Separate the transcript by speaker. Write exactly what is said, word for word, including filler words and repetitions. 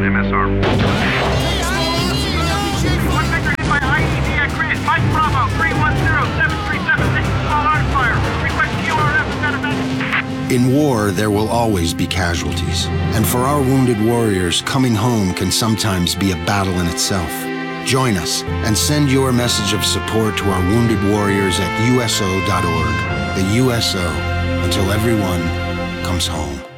Speaker 1: M S R. One sector hit by I E D at grid. Mike Bravo, three one zero seven three seven, taking small arms fire. Request Q R F and medevac.
Speaker 2: In war, there will always be casualties. And for our wounded warriors, coming home can sometimes be a battle in itself. Join us and send your message of support to our wounded warriors at U S O dot org. The U S O, until everyone comes home.